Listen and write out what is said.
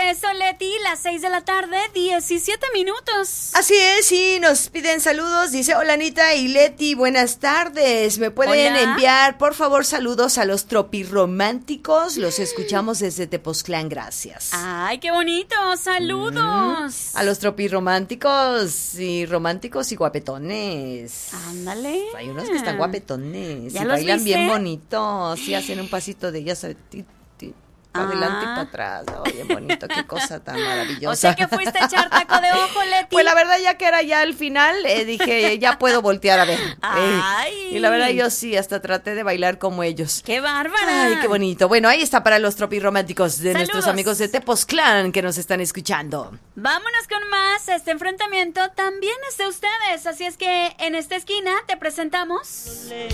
eso, Leti, las 6 de la tarde, 17 minutos. Así es, y nos piden saludos. Dice, hola Anita y Leti, buenas tardes. ¿Me pueden enviar, por favor, saludos a los tropirrománticos? Los escuchamos desde Tepoztlán, gracias. Ay, qué bonito, saludos. A los tropirrománticos y románticos y guapetones. Ándale. Hay unos que están guapetones ¿Ya y los bailan viste? bien bonitos y hacen un pasito de, ya sabes, para adelante y para atrás. Oh, bien bonito, qué cosa tan maravillosa. O sea que fuiste a echar taco de ojo, Leti. Pues la verdad, ya que era ya al final, dije, ya puedo voltear a ver. Ay. Y la verdad, yo sí, hasta traté de bailar como ellos. ¡Qué bárbara! Ay, qué bonito. Bueno, ahí está para los tropirrománticos de Saludos. nuestros amigos de Tepoztlán que nos están escuchando. Vámonos con más. Este enfrentamiento también es de ustedes. Así es que en esta esquina te presentamos